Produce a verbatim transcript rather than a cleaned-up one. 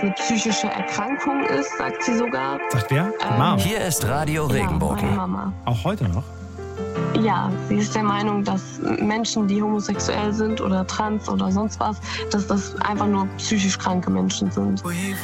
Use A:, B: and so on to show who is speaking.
A: eine psychische Erkrankung ist, sagt sie sogar.
B: Sagt wer? Die
A: Ähm,
B: Mom.
C: Hier ist Radio
A: Ja,
C: Regenbogen.
A: meine Mama.
B: Auch heute noch?
A: Ja, sie ist der Meinung, dass Menschen, die homosexuell sind oder trans oder sonst was, dass das einfach nur psychisch kranke Menschen sind.